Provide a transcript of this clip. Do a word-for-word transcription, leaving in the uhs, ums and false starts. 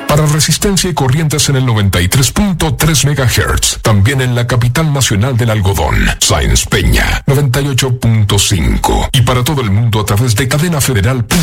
Para Resistencia y Corrientes en el noventa y tres punto tres megahertz. También en la capital nacional del algodón, Sáenz Peña, noventa y ocho punto cinco. Y para todo el mundo a través de Cadena Federal.